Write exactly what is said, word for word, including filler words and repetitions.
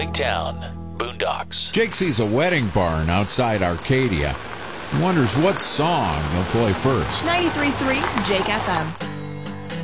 Lake Town, Boondocks. Jake sees a wedding barn outside Arcadia. He wonders what song they'll play first. ninety-three point three Jake F M.